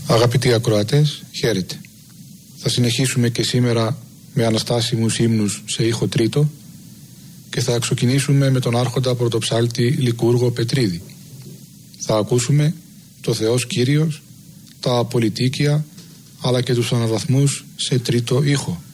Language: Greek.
Αγαπητοί ακροατές, χαίρετε. Θα συνεχίσουμε και σήμερα με αναστάσιμους ύμνους σε ήχο τρίτο και θα ξεκινήσουμε με τον άρχοντα πρωτοψάλτη Λικούργο Πετρίδη. Θα ακούσουμε το Θεός Κύριος, τα πολιτίκια αλλά και τους αναβαθμούς σε τρίτο ήχο.